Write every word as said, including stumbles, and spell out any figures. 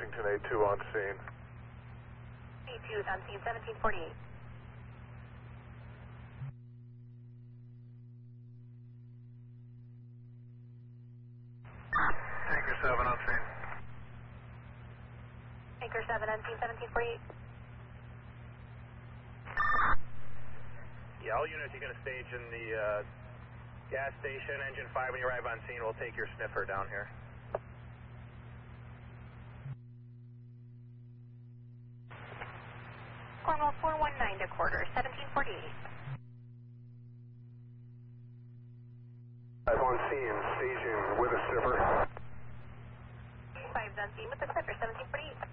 Washington A two on scene. A two is on scene, seventeen forty-eight. Anchor seven on scene. Anchor seven on scene, seventeen forty-eight. Yeah, all units, you're going to stage in the uh, gas station, engine five. When you arrive on scene, we'll take your sniffer down here. Cornwall four one nine to quarter, seventeen forty-eight. Five on scene, staging with a sniffer. Five's on scene with the sniffer, seventeen forty-eight.